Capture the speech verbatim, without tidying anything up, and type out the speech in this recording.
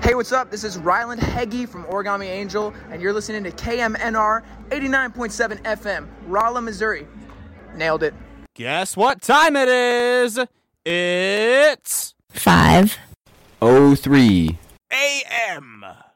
Hey, what's up? This is Ryland Heggie from Origami Angel, and you're listening to K M N R eighty-nine point seven F M, Rolla, Missouri. Nailed it. Guess what time it is? It's Five. Oh three.